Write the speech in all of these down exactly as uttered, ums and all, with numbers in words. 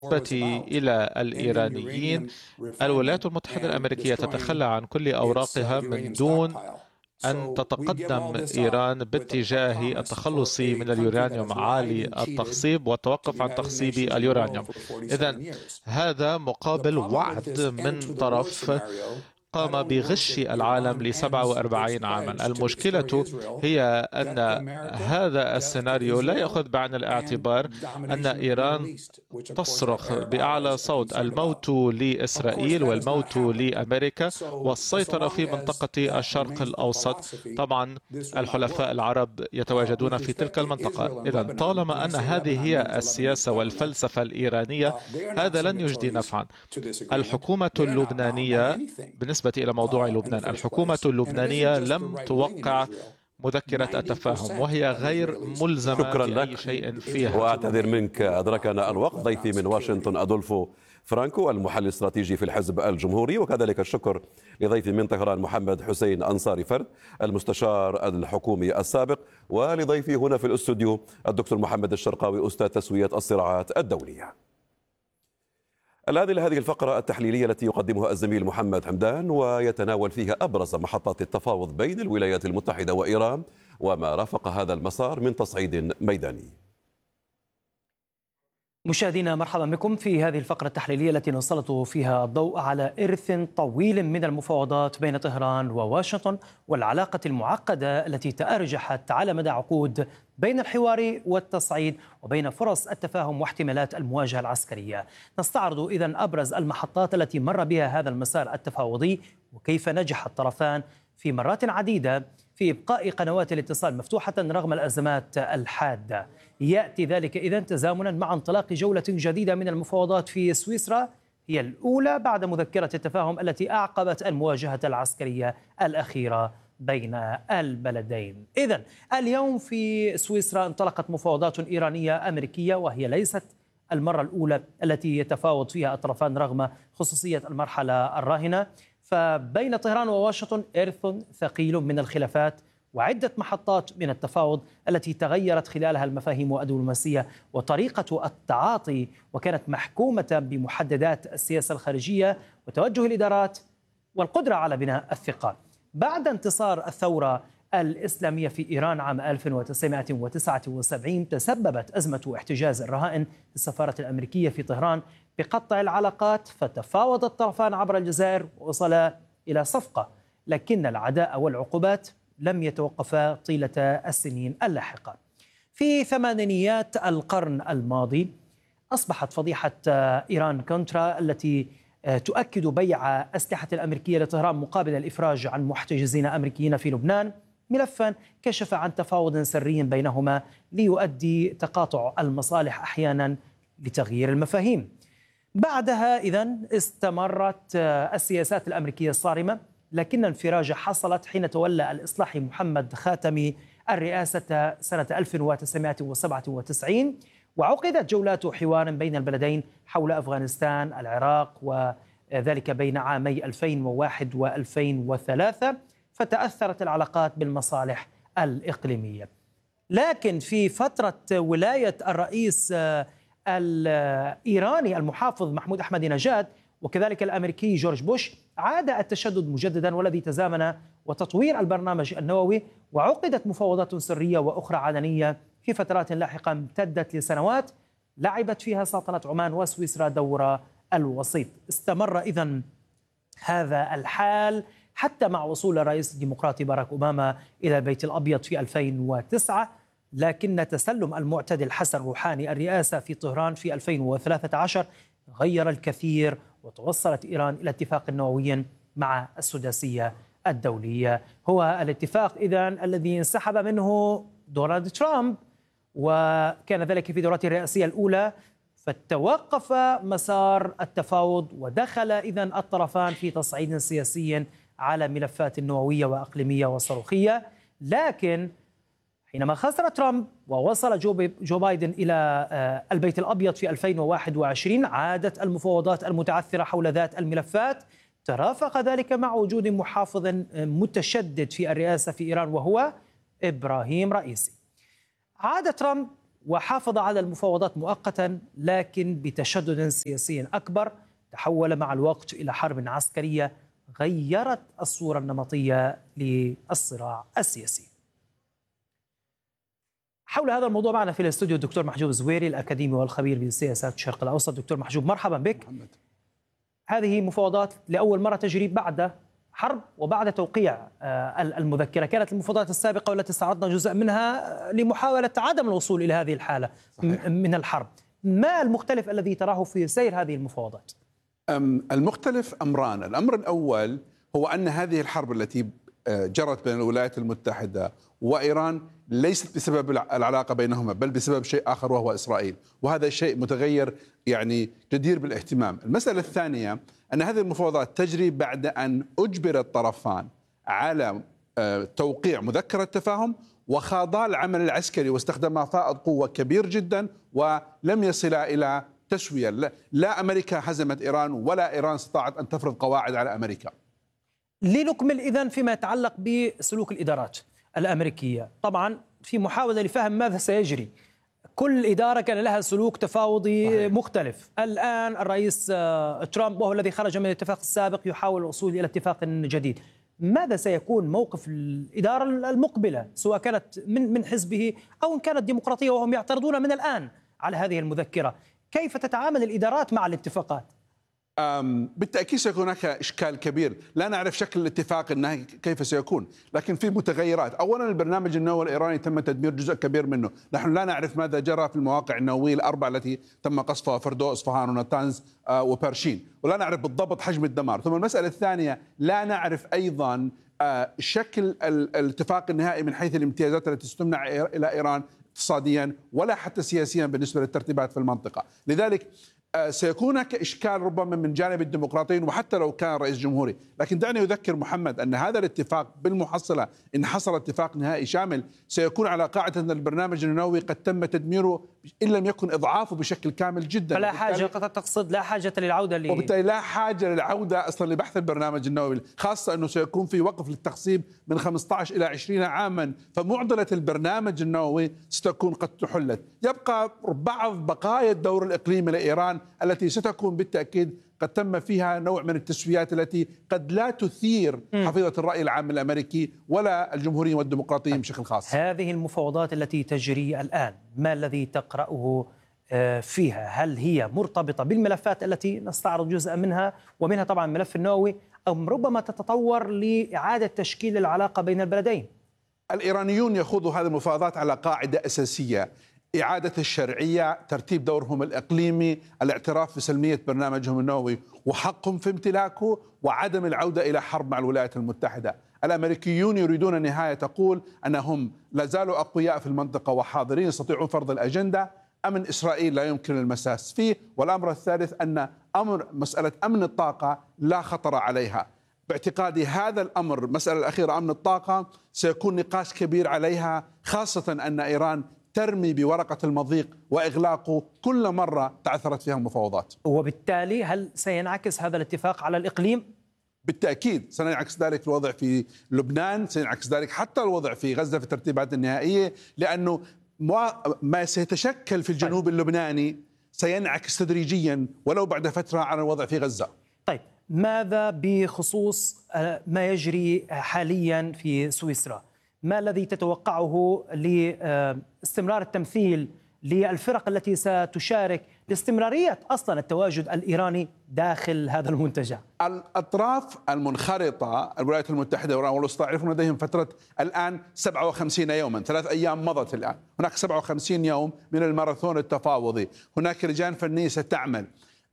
بالنسبة إلى الإيرانيين، الولايات المتحدة الأمريكية تتخلى عن كل أوراقها من دون أن تتقدم إيران باتجاه التخلص من اليورانيوم عالي التخصيب والتوقف عن تخصيب اليورانيوم. إذن هذا مقابل وعد من طرف قام بغش العالم ل سبعة وأربعين عاما. المشكلة هي أن هذا السيناريو لا يأخذ بعين الاعتبار أن إيران تصرخ بأعلى صوت الموت لإسرائيل والموت لأمريكا والسيطرة في منطقة الشرق الأوسط. طبعا الحلفاء العرب يتواجدون في تلك المنطقة. إذن طالما أن هذه هي السياسة والفلسفة الإيرانية، هذا لن يجدي نفعا. الحكومة اللبنانية بالنسبة إلى موضوع لبنان، الحكومة اللبنانية لم توقع مذكرة التفاهم وهي غير ملزمة بأي شيء فيها. وأعتذر منك أدركنا الوقت. ضيفي من واشنطن أدولفو فرانكو المحلل الاستراتيجي في الحزب الجمهوري، وكذلك الشكر لضيفي من طهران محمد حسين أنصاري فرد المستشار الحكومي السابق، ولضيفي هنا في الاستوديو الدكتور محمد الشرقاوي أستاذ تسوية الصراعات الدولية. الآن إلى هذه الفقرة التحليلية التي يقدمها الزميل محمد حمدان، ويتناول فيها أبرز محطات التفاوض بين الولايات المتحدة وإيران وما رافق هذا المسار من تصعيد ميداني. مشاهدينا مرحبا بكم في هذه الفقرة التحليلية التي نسلط فيها الضوء على إرث طويل من المفاوضات بين طهران وواشنطن والعلاقة المعقدة التي تأرجحت على مدى عقود بين الحوار والتصعيد وبين فرص التفاهم واحتمالات المواجهة العسكرية. نستعرض إذن أبرز المحطات التي مر بها هذا المسار التفاوضي وكيف نجح الطرفان في مرات عديدة في إبقاء قنوات الاتصال مفتوحة رغم الأزمات الحادة. يأتي ذلك إذن تزامنا مع انطلاق جولة جديدة من المفاوضات في سويسرا، هي الأولى بعد مذكرة التفاهم التي أعقبت المواجهة العسكرية الأخيرة بين البلدين. إذن اليوم في سويسرا انطلقت مفاوضات إيرانية أمريكية، وهي ليست المرة الأولى التي يتفاوض فيها الطرفان رغم خصوصية المرحلة الراهنة. فبين طهران وواشنطن إرث ثقيل من الخلافات وعدة محطات من التفاوض التي تغيرت خلالها المفاهيم الدبلوماسية وطريقة التعاطي، وكانت محكومة بمحددات السياسة الخارجية وتوجه الإدارات والقدرة على بناء الثقة. بعد انتصار الثورة الإسلامية في إيران عام ألف وتسعمائة وتسعة وسبعين تسببت أزمة احتجاز الرهائن في السفارة الأمريكية في طهران بقطع العلاقات، فتفاوض الطرفان عبر الجزائر ووصلا إلى صفقة، لكن العداء والعقوبات لم يتوقفا طيلة السنين اللاحقة. في ثمانينيات القرن الماضي أصبحت فضيحة إيران كونترا التي تؤكد بيع أسلحة الأمريكية لطهران مقابل الإفراج عن محتجزين أمريكيين في لبنان ملفا كشف عن تفاوض سري بينهما ليؤدي تقاطع المصالح أحيانا لتغيير المفاهيم. بعدها إذن استمرت السياسات الأمريكية الصارمة، لكن انفراجة حصلت حين تولى الإصلاحي محمد خاتمي الرئاسة سنة ألف وتسعمائة وسبعة وتسعين، وعقدت جولات حوار بين البلدين حول أفغانستان العراق، وذلك بين عامي ألفين وواحد وألفين وثلاثة، فتأثرت العلاقات بالمصالح الإقليمية. لكن في فترة ولاية الرئيس الإيراني المحافظ محمود أحمدي نجاد وكذلك الأمريكي جورج بوش عاد التشدد مجددا، والذي تزامن وتطوير البرنامج النووي، وعقدت مفاوضات سرية وأخرى علنية في فترات لاحقة امتدت لسنوات لعبت فيها سلطنة عمان وسويسرا دور الوسيط. استمر إذن هذا الحال حتى مع وصول الرئيس الديمقراطي باراك أوباما إلى البيت الأبيض في ألفين وتسعة، لكن تسلم المعتدل حسن روحاني الرئاسة في طهران في ألفين وثلاثة عشر غير الكثير، وتوصلت إيران إلى اتفاق نووي مع السداسية الدولية. هو الاتفاق إذن الذي انسحب منه دونالد ترامب، وكان ذلك في دورته الرئاسية الأولى، فتوقف مسار التفاوض ودخل إذن الطرفان في تصعيد سياسي على ملفات نووية وأقليمية وصاروخية. لكن حينما خسر ترامب ووصل جو, جو بايدن إلى البيت الأبيض في ألفين وواحد وعشرين عادت المفاوضات المتعثرة حول ذات الملفات، ترافق ذلك مع وجود محافظ متشدد في الرئاسة في إيران وهو إبراهيم رئيسي. عاد ترامب وحافظ على المفاوضات مؤقتا، لكن بتشدد سياسي أكبر تحول مع الوقت إلى حرب عسكرية غيرت الصورة النمطية للصراع السياسي. حول هذا الموضوع معنا في الاستوديو الدكتور محجوب زويري، الأكاديمي والخبير بسياسات الشرق الأوسط. دكتور محجوب، مرحبا بك. محمد. هذه مفاوضات لأول مرة تجري بعد حرب وبعد توقيع المذكرة. كانت المفاوضات السابقة والتي استعرضنا جزء منها لمحاولة عدم الوصول إلى هذه الحالة صحيح. من الحرب. ما المختلف الذي تراه في سير هذه المفاوضات؟ المختلف أمران. الأمر الأول هو أن هذه الحرب التي جرت بين الولايات المتحدة وإيران ليست بسبب العلاقة بينهما، بل بسبب شيء آخر وهو إسرائيل، وهذا شيء متغير يعني جدير بالاهتمام. المسألة الثانية أن هذه المفاوضات تجري بعد أن أجبر الطرفان على توقيع مذكرة تفاهم وخاضا العمل العسكري واستخدما فائض قوة كبير جدا ولم يصلا إلى تسوية. لا, لا أمريكا هزمت إيران ولا إيران استطاعت أن تفرض قواعد على أمريكا. لنكمل إذن فيما يتعلق بسلوك الإدارات الأمريكية. طبعا في محاولة لفهم ماذا سيجري، كل إدارة كان لها سلوك تفاوضي صحيح. مختلف. الآن الرئيس ترامب وهو الذي خرج من الاتفاق السابق يحاول الوصول إلى اتفاق جديد. ماذا سيكون موقف الإدارة المقبلة سواء كانت من من حزبه أو إن كانت ديمقراطية وهم يعترضون من الآن على هذه المذكرة؟ كيف تتعامل الإدارات مع الاتفاقات؟ بالتأكيد سيكون هناك إشكال كبير. لا نعرف شكل الاتفاق النهائي كيف سيكون، لكن في متغيرات. أولا البرنامج النووي الإيراني تم تدمير جزء كبير منه. نحن لا نعرف ماذا جرى في المواقع النووية الأربع التي تم قصفها، فردو، إصفهان ونتانز وبرشين، ولا نعرف بالضبط حجم الدمار. ثم المسألة الثانية لا نعرف أيضا شكل الاتفاق النهائي من حيث الامتيازات التي ستمنع إلى إيران اقتصاديا ولا حتى سياسيا بالنسبة للترتيبات في المنطقة. لذلك سيكون هناك إشكال ربما من جانب الديمقراطيين وحتى لو كان رئيس جمهوري. لكن دعني أذكر محمد أن هذا الاتفاق بالمحصلة إن حصل اتفاق نهائي شامل سيكون على قاعدة أن البرنامج النووي قد تم تدميره إن لم يكن إضعافه بشكل كامل جدا. فلا حاجة، قد تقصد لا حاجة للعودة لي. وبالتالي لا حاجة للعودة أصلا لبحث البرنامج النووي، خاصة أنه سيكون في وقف للتخصيب من خمسة عشر إلى عشرين عاما، فمعضلة البرنامج النووي ستكون قد تحلت. يبقى بعض بقايا الدور الإقليمي لإيران التي ستكون بالتأكيد قد تم فيها نوع من التسويات التي قد لا تثير حفيظة الرأي العام الأمريكي ولا الجمهوريين والديمقراطيين بشكل خاص. هذه المفاوضات التي تجري الآن ما الذي تقرأه فيها؟ هل هي مرتبطة بالملفات التي نستعرض جزءا منها ومنها طبعا الملف النووي، أو ربما تتطور لإعادة تشكيل العلاقة بين البلدين؟ الإيرانيون يخوضوا هذه المفاوضات على قاعدة أساسية: إعادة الشرعية، ترتيب دورهم الإقليمي، الاعتراف بسلمية برنامجهم النووي وحقهم في امتلاكه، وعدم العودة إلى حرب مع الولايات المتحدة. الأمريكيون يريدون نهاية تقول أنهم لا زالوا أقوياء في المنطقة وحاضرين يستطيعون فرض الأجندة. أمن إسرائيل لا يمكن المساس فيه. والأمر الثالث أن أمر مسألة أمن الطاقة لا خطر عليها. باعتقادي هذا الأمر، المسألة الأخيرة أمن الطاقة، سيكون نقاش كبير عليها، خاصة أن إيران ترمي بورقة المضيق وإغلاقه كل مرة تعثرت فيها المفاوضات. وبالتالي هل سينعكس هذا الاتفاق على الإقليم؟ بالتأكيد سينعكس ذلك الوضع في لبنان، سينعكس ذلك حتى الوضع في غزة في الترتيبات النهائية، لأنه ما سيتشكل في الجنوب اللبناني سينعكس تدريجيا ولو بعد فترة على الوضع في غزة. طيب ماذا بخصوص ما يجري حاليا في سويسرا؟ ما الذي تتوقعه لاستمرار التمثيل للفرق التي ستشارك، لاستمرارية أصلا التواجد الإيراني داخل هذا المنتجع؟ الأطراف المنخرطة الولايات المتحدة وإيران والوسطى يعرفون لديهم فترة الآن سبعة وخمسين يوما، ثلاث أيام مضت الآن، هناك سبعة وخمسين يوم من الماراثون التفاوضي، هناك لجان فنية ستعمل.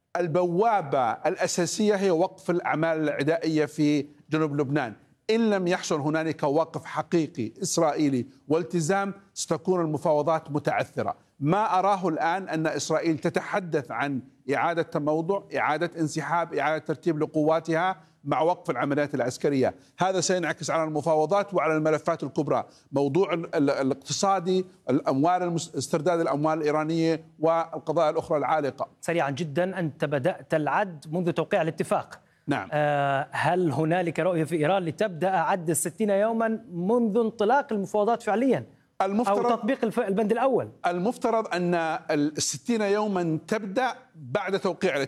البوابة الأساسية هي وقف الأعمال العدائية في جنوب لبنان. إن لم يحصل هنالك وقف حقيقي إسرائيلي والتزام ستكون المفاوضات متعثرة. ما أراه الآن أن إسرائيل تتحدث عن إعادة تموضع، إعادة انسحاب، إعادة ترتيب لقواتها مع وقف العمليات العسكرية. هذا سينعكس على المفاوضات وعلى الملفات الكبرى، موضوع الاقتصادي، الأموال، استرداد الأموال الإيرانية والقضايا الأخرى العالقة. سريعا جدا، أنت بدأت العد منذ توقيع الاتفاق. نعم. آه هل هنالك رؤية في إيران لتبدأ عد الستين يوما منذ انطلاق المفاوضات فعليا؟ المفترض أو تطبيق البند الأول. المفترض أن الستين يوما تبدأ بعد توقيع